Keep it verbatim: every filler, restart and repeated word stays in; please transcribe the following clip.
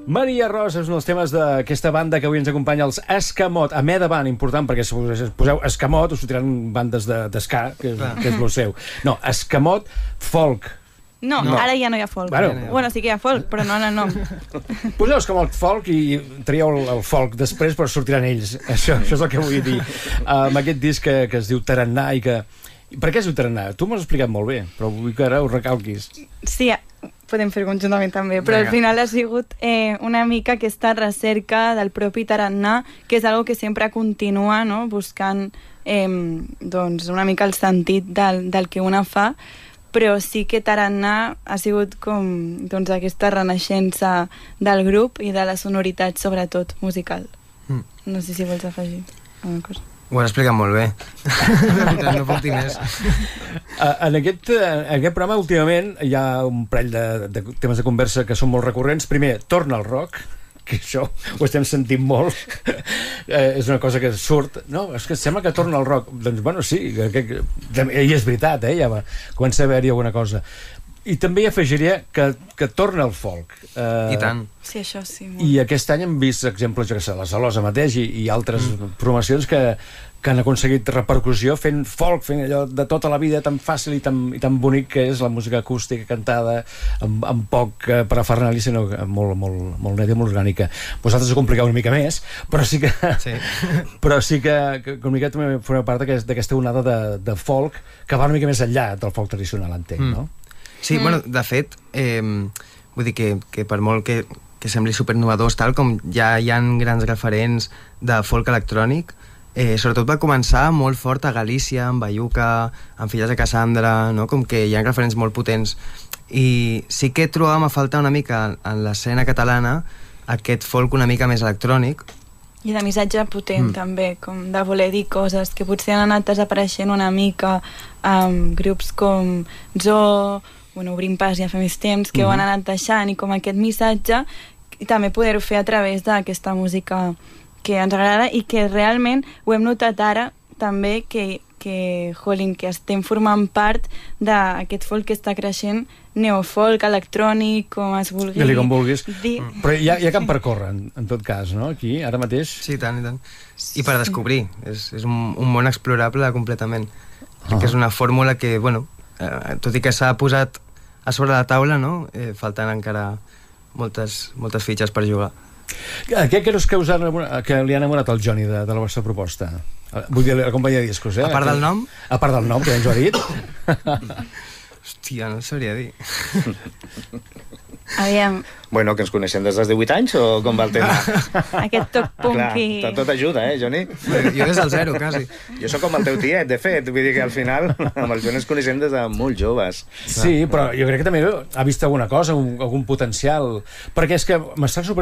Maria Ros és un dels temes d'aquesta banda que avui ens acompanya, els Escamot. A me de banda, important, perquè si poseu Escamot us sortiran bandes d'esca, que, que és el seu. No, Escamot folk. No, no, ara ja no hi ha folk. Bueno, bueno sí que hi ha folk, però no, no, no. Poseu Escamot folk i trieu el, el folk després, però sortiran ells. Això, això és el que vull dir. Uh, amb aquest disc que, que es diu Tarannà i que... Per què es diu Tarannà? Tu m'ho has explicat molt bé, però vull que ara ho recalquis. Sí, podem fer conjuntament també, però Venga. Al final ha sigut eh, una mica aquesta recerca del propi tarannà, que és algo que sempre continua, no? Buscant eh, doncs una mica el sentit del, del que una fa, però sí que tarannà ha sigut com doncs, aquesta renaixença del grup i de la sonoritat, sobretot musical. Mm. No sé si vols afegir alguna cosa. Ho has explicat molt bé. No puc dir més. En aquest, en aquest programa, últimament, hi ha un parell de, de temes de conversa que són molt recurrents. Primer, torna al rock, que això ho estem sentint molt. eh, és una cosa que surt. No, és que sembla que torna al rock. Doncs, bueno, sí, que, que, i és veritat, eh? Ja va, comença a haver-hi alguna cosa. I també hi afegiria que, que torna el folk. Eh, I tant. Sí, això sí. Molt. I aquest any hem vist exemples, jo que sé, la Salosa mateix i, i altres mm. promocions que, que han aconseguit repercussió fent folk, fent allò de tota la vida tan fàcil i tan, i tan bonic que és la música acústica cantada amb, amb poc eh, parafernali, sinó molt, molt, molt neta i molt orgànica. Vosaltres ho compliqueu una mica més, però sí que sí. però sí que, que una mica també formeu part d'aquesta onada de, de folk que va una mica més enllà del folk tradicional, entenc, mm. no? Sí, mm. bueno, de fet, eh, vull dir que, que per molt que, que sembli supernovadors, tal com ja hi ha grans referents de folk electrònic, eh, sobretot va començar molt fort a Galícia, amb Bayuca, amb Filles de Cassandra, no? Com que hi ha referents molt potents. I sí que trobàvem a faltar una mica en l'escena catalana aquest folk una mica més electrònic. I de missatge potent, mm. també, com de voler dir coses que potser han anat desapareixent una mica amb grups com Zoo, bueno, Obrim Pas ja fa més temps, que mm-hmm. ho han anat deixant, i com aquest missatge i també poder-ho fer a través d'aquesta música que ens agrada i que realment ho hem notat ara també que, que, jolín, que estem formant part d'aquest folk que està creixent, neofolk, electrònic, com es vulgui. Ja li com vulguis. Dir. Mm. Però hi ha, hi ha camp per córrer, en, en tot cas, no? Aquí, ara mateix. Sí, tant, i tant. I per descobrir. És, és un, un món explorable completament. Crec que és una fórmula que, bueno, eh, tot i que s'ha posat a sobre la taula, no? Eh, falten encara moltes, moltes fitxes per jugar. Què creus que, us ha, que li ha enamorat el Johnny de, de la vostra proposta? Vull dir, la companyia de discos, eh? A part del nom? A part del nom, que ja ens ho ha dit. Hòstia, no sabria dir. Aviam. Bueno, que ens coneixem des dels divuit anys o com va el tema? Aquest toc punky. Clar, tot, tot ajuda, eh, Johnny? Jo des del zero, quasi. Jo sóc com el teu tiet, de fet. Vull dir que al final amb el Johnny ens coneixem des de molt joves. Sí, però jo crec que també ha vist alguna cosa, un, algun potencial. Perquè és que m'està sorprenent